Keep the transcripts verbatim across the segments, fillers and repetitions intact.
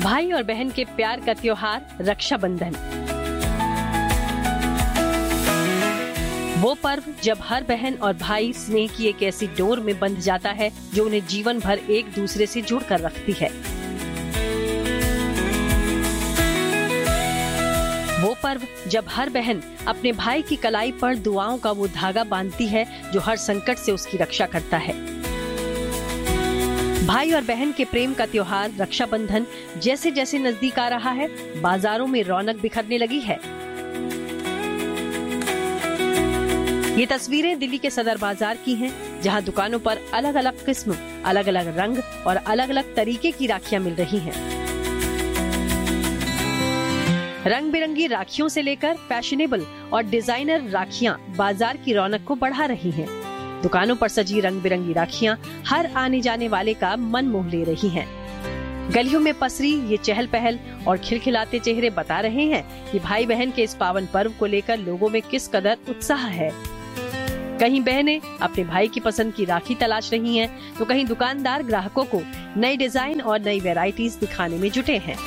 भाई और बहन के प्यार का त्योहार रक्षाबंधन। वो पर्व जब हर बहन और भाई स्नेह की एक ऐसी डोर में बंध जाता है जो उन्हें जीवन भर एक दूसरे से जुड़ कर रखती है। वो पर्व जब हर बहन अपने भाई की कलाई पर दुआओं का वो धागा बांधती है जो हर संकट से उसकी रक्षा करता है। भाई और बहन के प्रेम का त्योहार रक्षाबंधन जैसे जैसे नजदीक आ रहा है, बाजारों में रौनक बिखरने लगी है। ये तस्वीरें दिल्ली के सदर बाजार की हैं, जहां दुकानों पर अलग अलग किस्म, अलग अलग रंग और अलग अलग तरीके की राखियां मिल रही हैं। रंग बिरंगी राखियों से लेकर फैशनेबल और डिजाइनर राखियां बाजार की रौनक को बढ़ा रही हैं। दुकानों पर सजी रंग बिरंगी राखियां हर आने जाने वाले का मन मोह ले रही हैं। गलियों में पसरी ये चहल पहल और खिलखिलाते चेहरे बता रहे हैं कि भाई बहन के इस पावन पर्व को लेकर लोगों में किस कदर उत्साह है। कहीं बहनें अपने भाई की पसंद की राखी तलाश रही हैं, तो कहीं दुकानदार ग्राहकों को नई डिजाइन और नई वैरायटीज दिखाने में जुटे हैं।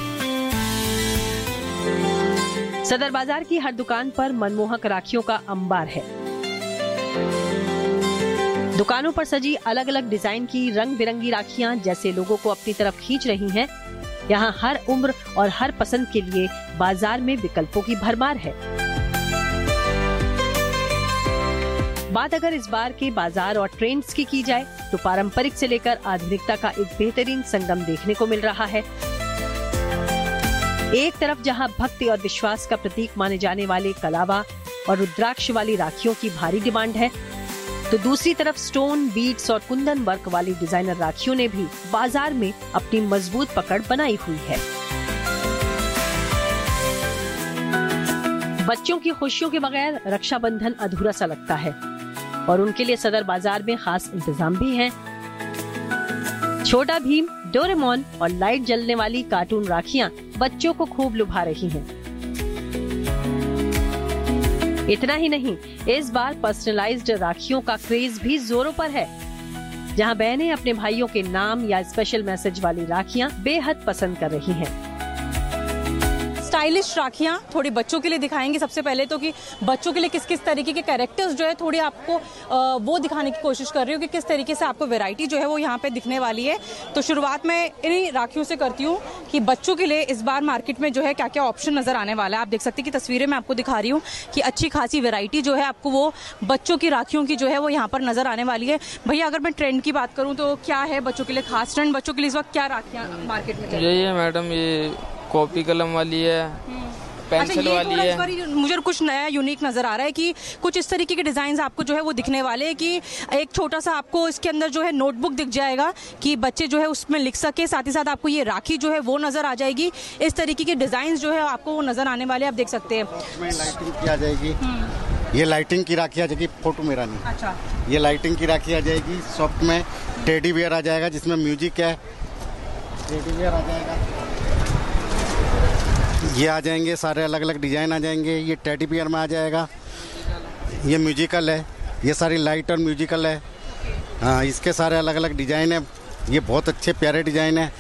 सदर बाजार की हर दुकान पर मनमोहक राखियों का अंबार है। दुकानों पर सजी अलग अलग डिजाइन की रंग बिरंगी राखियां जैसे लोगों को अपनी तरफ खींच रही हैं। यहाँ हर उम्र और हर पसंद के लिए बाजार में विकल्पों की भरमार है। बात अगर इस बार के बाजार और ट्रेंड्स की की जाए तो पारंपरिक से लेकर आधुनिकता का एक बेहतरीन संगम देखने को मिल रहा है। एक तरफ जहां भक्ति और विश्वास का प्रतीक माने जाने वाले कलावा और रुद्राक्ष वाली राखियों की भारी डिमांड है, तो दूसरी तरफ स्टोन, बीड्स और कुंदन वर्क वाली डिजाइनर राखियों ने भी बाजार में अपनी मजबूत पकड़ बनाई हुई है। बच्चों की खुशियों के बगैर रक्षाबंधन अधूरा सा लगता है और उनके लिए सदर बाजार में खास इंतजाम भी हैं। छोटा भीम, डोरेमोन और लाइट जलने वाली कार्टून राखियां बच्चों को खूब लुभा रही हैं। इतना ही नहीं, इस बार पर्सनलाइज्ड राखियों का क्रेज भी जोरों पर है, जहां बहनें अपने भाइयों के नाम या स्पेशल मैसेज वाली राखियां बेहद पसंद कर रही हैं। स्टाइलिश राखियां थोड़ी बच्चों के लिए दिखाएंगे। सबसे पहले तो कि बच्चों के लिए किस किस तरीके के कैरेक्टर्स जो है थोड़ी आपको आ, वो दिखाने की कोशिश कर रही हूँ कि किस तरीके से आपको वैरायटी जो है वो यहाँ पे दिखने वाली है। तो शुरुआत मैं इन्हीं राखियों से करती हूँ कि बच्चों के लिए इस बार मार्केट में जो है क्या क्या ऑप्शन नजर आने वाला है। आप देख सकते हैं कि तस्वीरें मैं आपको दिखा रही हूँ कि अच्छी खासी वेरायटी जो है आपको वो बच्चों की राखियों की जो है वो यहाँ पर नजर आने वाली है। भैया अगर मैं ट्रेंड की बात करूँ तो क्या है बच्चों के लिए खास ट्रेंड, बच्चों के लिए इस वक्त क्या राखियाँ मार्केट में? यही है मैडम, ये कॉपी कलम वाली है, पेंसिल अच्छा, वाली है। इस बार मुझे कुछ नया यूनिक नजर आ रहा है कि कुछ इस तरीके के डिजाइन आपको जो है वो दिखने वाले हैं कि एक छोटा सा आपको इसके अंदर जो है नोटबुक दिख जाएगा कि बच्चे जो है उसमें लिख सके, साथ ही साथ आपको ये राखी जो है वो नजर आ जाएगी। इस तरीके के डिजाइन जो है आपको वो नजर आने वाले, आप देख सकते हैं। लाइटिंग की आ जाएगी, ये लाइटिंग की राखी आ जाएगी, फोटो मेरा नहीं। अच्छा, ये लाइटिंग की राखी आ जाएगी। सॉफ्ट में टेडी बियर आ जाएगा जिसमें म्यूजिक है, टेडी बियर आ जाएगा। ये आ जाएंगे सारे अलग अलग डिजाइन आ जाएंगे। ये टेडी बियर में आ जाएगा, ये म्यूजिकल है, ये सारी लाइट और म्यूजिकल है। हाँ, इसके सारे अलग अलग डिजाइन है। ये बहुत अच्छे प्यारे डिजाइन है।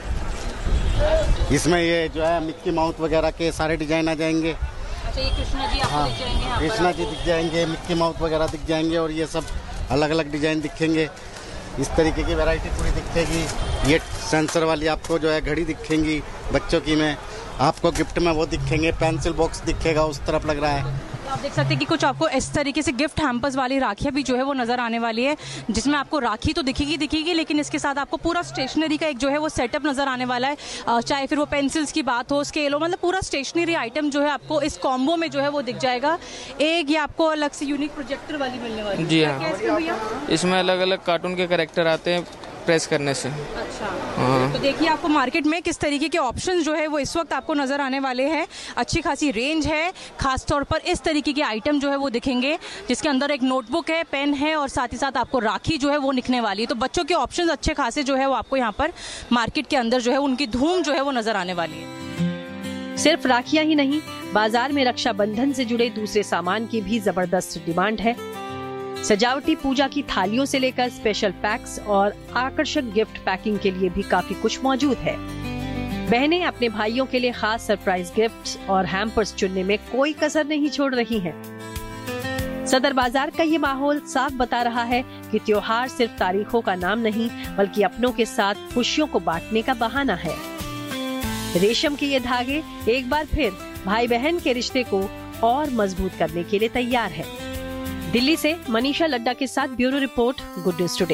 इसमें ये जो है मिक्की माउथ वगैरह के सारे डिजाइन आ जाएंगे। अच्छा, ये कृष्णा जी आपको हाँ, दिख जाएंगे यहाँ पर। कृष्णा जी दिख जाएंगे, मिक्की माउथ वगैरह दिख जाएंगे और ये सब अलग अलग डिजाइन दिखेंगे। इस तरीके की वैरायटी पूरी दिखेगी। ये सेंसर वाली आपको जो है घड़ी दिखेंगी बच्चों की में, आपको गिफ्ट में वो दिखेंगे, पेंसिल बॉक्स दिखेगा उस तरफ लग रहा है। तो आप देख सकते हैं कि कुछ आपको इस तरीके से गिफ्ट हैम्पर्स वाली राखियां भी जो है वो नजर आने वाली है, जिसमें आपको राखी तो दिखेगी दिखेगी लेकिन इसके साथ आपको पूरा स्टेशनरी का एक जो है वो सेटअप नजर आने वाला है। चाहे फिर वो पेंसिल्स की बात हो, स्केल हो, मतलब पूरा स्टेशनरी आइटम जो है आपको इस कॉम्बो में जो है वो दिख जाएगा। एक ये आपको अलग से यूनिक प्रोजेक्टर वाली मिलने वाली है। जी हाँ, इसमें अलग अलग कार्टून के कैरेक्टर आते हैं प्रेस करने से। अच्छा, तो देखिए आपको मार्केट में किस तरीके के ऑप्शंस जो है वो इस वक्त आपको नजर आने वाले हैं। अच्छी खासी रेंज है, खास तौर पर इस तरीके के आइटम जो है वो दिखेंगे जिसके अंदर एक नोटबुक है, पेन है और साथ ही साथ आपको राखी जो है वो दिखने वाली है। तो बच्चों के ऑप्शंस अच्छे खासे जो है वो आपको यहाँ पर मार्केट के अंदर जो है उनकी धूम जो है वो नजर आने वाली है। सिर्फ राखियां ही नहीं, बाजार में रक्षाबंधन से जुड़े दूसरे सामान की भी जबरदस्त डिमांड है। सजावटी पूजा की थालियों से लेकर स्पेशल पैक्स और आकर्षक गिफ्ट पैकिंग के लिए भी काफी कुछ मौजूद है। बहनें अपने भाइयों के लिए खास सरप्राइज गिफ्ट्स और हैम्पर्स चुनने में कोई कसर नहीं छोड़ रही हैं। सदर बाजार का ये माहौल साफ बता रहा है कि त्योहार सिर्फ तारीखों का नाम नहीं बल्कि अपनों के साथ खुशियों को बांटने का बहाना है। रेशम के ये धागे एक बार फिर भाई बहन के रिश्ते को और मजबूत करने के लिए तैयार है। दिल्ली से मनीषा लड्डा के साथ bureau report, good news today.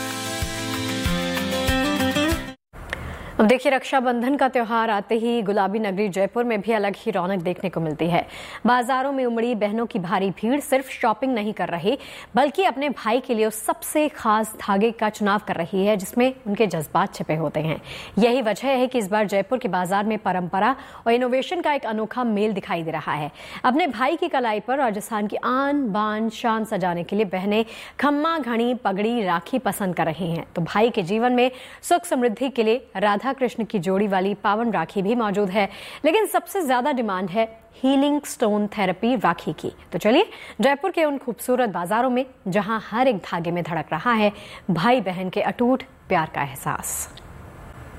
अब देखिए, रक्षाबंधन का त्योहार आते ही गुलाबी नगरी जयपुर में भी अलग ही रौनक देखने को मिलती है। बाजारों में उमड़ी बहनों की भारी भीड़ सिर्फ शॉपिंग नहीं कर रही बल्कि अपने भाई के लिए उस सबसे खास धागे का चुनाव कर रही है जिसमें उनके जज्बात छिपे होते हैं। यही वजह है कि इस बार जयपुर के बाजार में परंपरा और इनोवेशन का एक अनोखा मेल दिखाई दे रहा है। अपने भाई की कलाई पर राजस्थान की आन बान शान सजाने के लिए बहनें खम्मा, घड़ी, पगड़ी, राखी पसंद कर रही हैं, तो भाई के जीवन में सुख समृद्धि के लिए राधा कृष्ण की जोड़ी वाली पावन राखी भी मौजूद है। लेकिन सबसे ज्यादा डिमांड है हीलिंग स्टोन थेरेपी राखी की। तो चलिए जयपुर के उन खूबसूरत बाजारों में जहां हर एक धागे में धड़क रहा है भाई बहन के अटूट प्यार का एहसास।